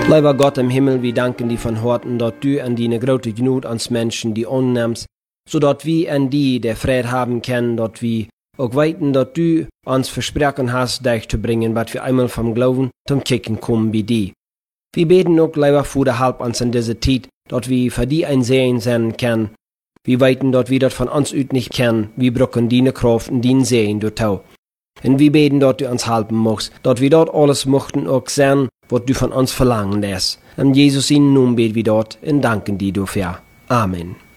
Lieber Gott im Himmel, wir danken dir von Herzen, dass du an deine große Gnut ans Menschen die annimmst, sodass wir an die der Friede haben können, dass wir auch weiten, dass du uns versprochen hast, dich zu bringen, was wir einmal vom Glauben zum Kicken kommen wie die. Wir beten auch lieber für die Halb uns in dieser Zeit, dass wir für die ein Sehen sein können. Wir weiten, dass wir das von uns ut nicht kennen. Wir brauchen deine Kraft und dein Sehen du tau. Und wir beten, dass du uns helfen magst, dass wir dort alles möchten auch sehen, was du von uns verlangen lässt. In Jesus in Namen beten wir dort und danken dir dafür. Amen.